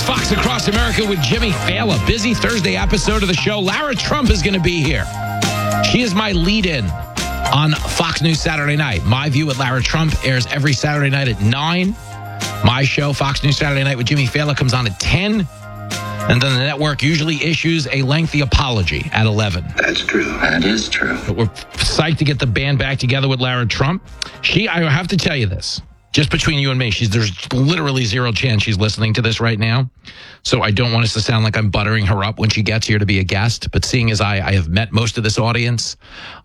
It's Fox Across America with Jimmy Fallon. Busy Thursday episode of the show. Lara Trump is going to be here. She is my lead-in on Fox News Saturday Night. My View with Lara Trump airs every Saturday night at 9. My show, Fox News Saturday Night with Jimmy Fallon, comes on at 10. And then the network usually issues a lengthy apology at 11. That's true. That is true. But we're psyched to get the band back together with Lara Trump. I have to tell you this, just between you and me, there's literally zero chance she's listening to this right now. So I don't want us to sound like I'm buttering her up when she gets here to be a guest. But seeing as I have met most of this audience,